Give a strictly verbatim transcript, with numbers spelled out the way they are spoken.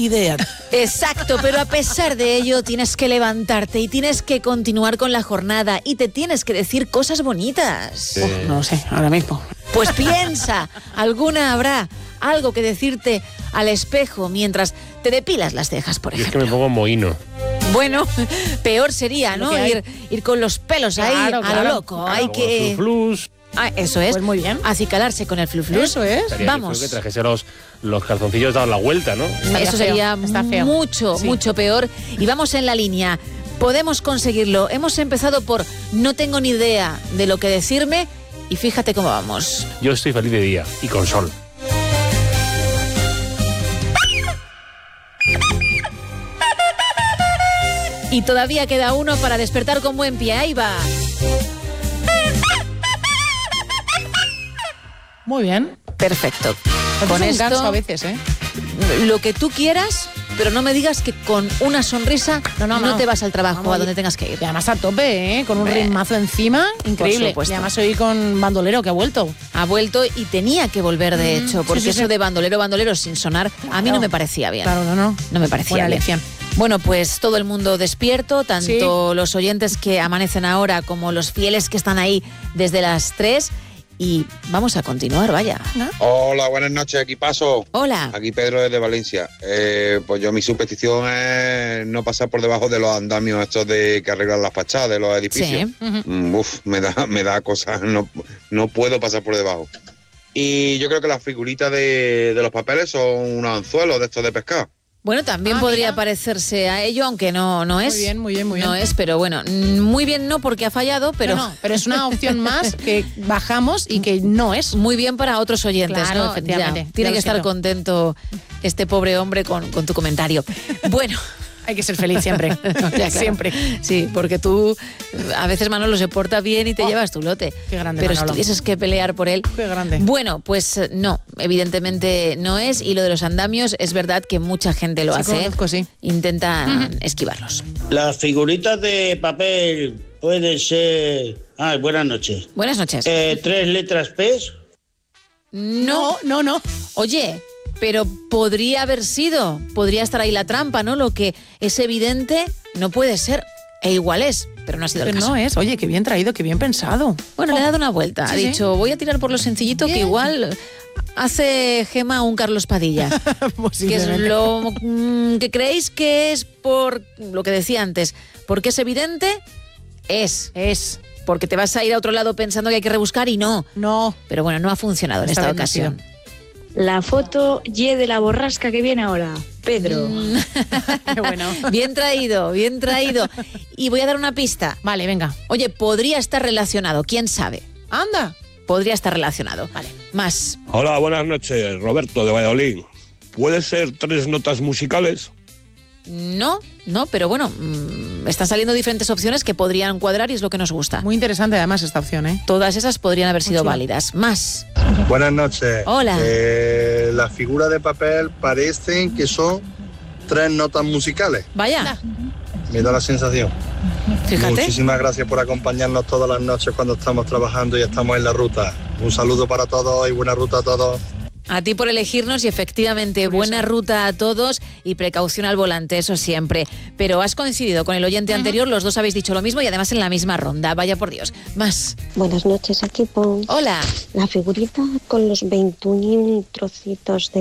idea. Exacto, pero a pesar de ello tienes que levantarte y tienes que continuar con la jornada y te tienes que decir cosas bonitas. Sí. Uf, no sé, ahora mismo. Pues piensa, alguna habrá algo que decirte al espejo mientras te depilas las cejas, por ejemplo. Y es que me pongo mohino. Bueno, peor sería, ¿no? Ir, ir con los pelos claro, ahí claro, a lo loco. Claro, hay que... Flus. Ah, eso es. Pues muy bien. Acicalarse con el fluflus. Eso es. Estaría Vamos. que trajese los, los calzoncillos dados la vuelta, ¿no? Estaría eso sería Está feo. mucho, sí. mucho peor. Y vamos en la línea. Podemos conseguirlo. Hemos empezado por no tengo ni idea de lo que decirme y fíjate cómo vamos. Yo estoy feliz de día y con sol. Y todavía queda uno para despertar con buen pie. Ahí va. Muy bien. Perfecto. Con esto, a veces, ¿eh? Lo que tú quieras, pero no me digas que con una sonrisa no, no, no, no te vas al trabajo, Vamos, a donde tengas que ir. Y además a tope, ¿eh? Con un Bé. ritmazo encima, increíble. Y además hoy con bandolero que ha vuelto. Ha vuelto y tenía que volver, de mm, hecho, porque sí, sí, eso sí. de bandolero, bandolero sin sonar, claro. a mí no me parecía bien. Claro, no, no. No me parecía Buena bien. lección. Bueno, pues todo el mundo despierto, tanto sí. los oyentes que amanecen ahora como los fieles que están ahí desde las tres. Y vamos a continuar, vaya. ¿No? Hola, buenas noches, equipazo. Hola. Aquí Pedro desde Valencia. Eh, pues yo mi superstición es no pasar por debajo de los andamios estos de que arreglan las fachadas de los edificios. Sí. Uh-huh. Mm, uf, me da, me da cosas, no, no puedo pasar por debajo. Y yo creo que las figuritas de, de los papeles son unos anzuelos de estos de pescar. Bueno, también ah, podría mira. parecerse a ello, aunque no, no es. Muy bien, muy bien, muy bien. No es, pero bueno, muy bien no porque ha fallado, pero... No, no, pero es una opción más que bajamos y que no es. Muy bien para otros oyentes, claro, ¿no? efectivamente. Ya, tiene ya que estar siento. contento este pobre hombre con, con tu comentario. Bueno... Hay que ser feliz siempre, ya, claro. siempre. Sí, porque tú, a veces Manolo se porta bien y te oh, llevas tu lote. Qué grande, Pero Manolo. si tuvieses que pelear por él... Qué grande. Bueno, pues no, evidentemente no es. Y lo de los andamios, es verdad que mucha gente lo sí, hace. Conozco, sí. Intenta uh-huh. esquivarlos. Las figuritas de papel pueden ser... Ah, buenas noches. Buenas noches. Eh, ¿Tres letras P? No, no, no. Oye... Pero podría haber sido, podría estar ahí la trampa, ¿no? Lo que es evidente no puede ser, e igual es, pero no ha sido pero el caso. No es, oye, qué bien traído, qué bien pensado. Bueno, oh. le ha dado una vuelta, sí, ha dicho, sí. voy a tirar por lo sencillito bien. Que igual hace Gema un Carlos Padilla. Que es lo mm, que creéis que es por lo que decía antes, porque es evidente, es, es. Porque te vas a ir a otro lado pensando que hay que rebuscar y no. No. Pero bueno, no ha funcionado en esta ocasión. La foto Y de la borrasca que viene ahora. Pedro. Qué bueno. Bien traído, bien traído. Y voy a dar una pista. Vale, venga. Oye, podría estar relacionado, quién sabe. Anda. Podría estar relacionado. Vale. Más. Hola, buenas noches, Roberto de Valladolid. ¿Puede ser tres notas musicales? No, no, pero bueno, mmm, están saliendo diferentes opciones que podrían cuadrar y es lo que nos gusta. Muy interesante además esta opción, ¿eh? Todas esas podrían haber sido válidas. Más. Buenas noches. Hola. Eh, las figuras de papel parecen que son tres notas musicales. Vaya. Me da la sensación. Fíjate. Muchísimas gracias por acompañarnos todas las noches cuando estamos trabajando y estamos en la ruta. Un saludo para todos y buena ruta a todos. A ti por elegirnos y efectivamente buena ruta a todos y precaución al volante, eso siempre. Pero has coincidido con el oyente uh-huh. anterior, los dos habéis dicho lo mismo y además en la misma ronda. Vaya por Dios. Más. Buenas noches, equipo. Hola. La figurita con los veintiún trocitos de